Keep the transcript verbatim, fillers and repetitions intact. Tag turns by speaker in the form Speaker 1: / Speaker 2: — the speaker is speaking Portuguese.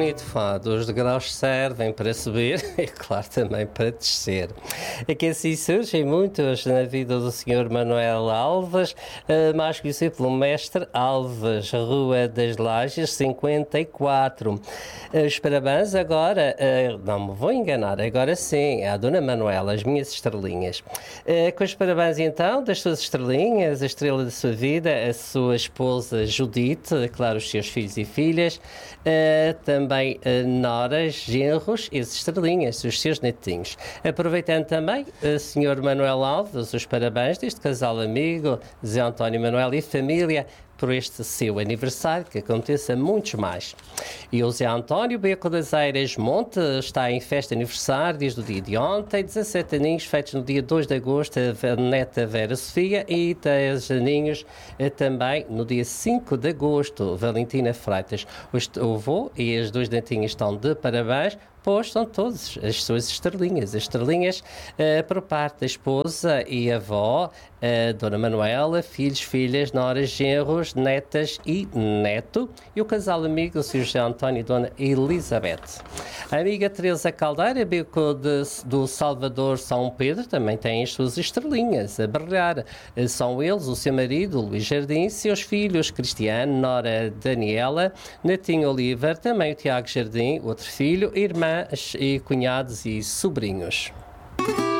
Speaker 1: Sim, de fato, os degraus servem para subir e, claro, também para descer. É que assim surgem muitos na vida do senhor Manuel Alves, eh, mais conhecido pelo Mestre Alves, Rua das Lajes, cinquenta e quatro. Os parabéns agora, eh, não me vou enganar, agora sim, à Dona Manuela, as minhas estrelinhas. Eh, com os parabéns então das suas estrelinhas, a estrela da sua vida, a sua esposa Judite, claro, os seus filhos e filhas, uh, também uh, noras, genros, esses estrelinhas, os seus netinhos. Aproveitando também, uh, senhor Manuel Alves, os parabéns deste casal amigo, Zé António Manuel e família, por este seu aniversário, que aconteça muitos mais. E o Zé António Beco das Eiras Monte está em festa de aniversário desde o dia de ontem, dezassete aninhos feitos no dia dois de agosto, a neta Vera Sofia, e dez aninhos também no dia cinco de agosto, Valentina Freitas. O avô e as duas netinhas estão de parabéns, pois são todas as suas estrelinhas. As estrelinhas uh, por parte da esposa e avó, uh, Dona Manuela, filhos, filhas, noras, genros, netas e neto, e o casal amigo, o senhor José António e Dona Elizabeth. A amiga Teresa Caldeira, bico de, do Salvador São Pedro, também tem as suas estrelinhas a brilhar. Uh, são eles, o seu marido, Luís Jardim, seus filhos, Cristiano, nora Daniela, netinho Oliver, também o Tiago Jardim, outro filho, irmã e cunhados e sobrinhos.